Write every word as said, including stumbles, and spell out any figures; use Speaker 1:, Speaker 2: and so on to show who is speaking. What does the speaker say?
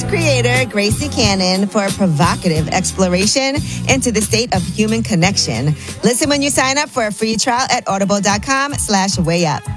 Speaker 1: creator Gracie Cannon for a provocative exploration into the state of human connection. Listen when you sign up for a free trial at audible.com slash way up.